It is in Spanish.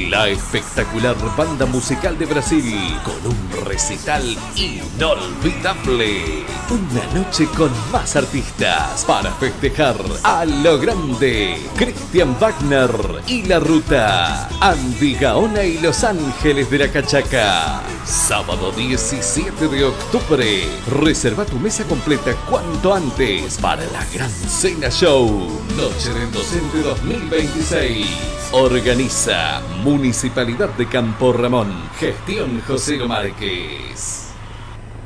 La espectacular banda musical de Brasil con un recital inolvidable. Una noche con más artistas para festejar a lo grande. Cristian Wagner y La Ruta. Andy Gaona y Los Ángeles de la Cachaca. Sábado 17 de octubre. Reserva tu mesa completa cuanto antes para la Gran Cena Show. Noche del Docente 2026. Organiza Municipalidad de Campo Ramón. Gestión José Márquez.